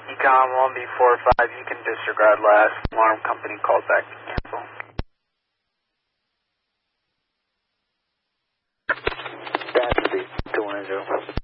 Econ 1B45, you can disregard last. Alarm company called back to cancel. That's the 210.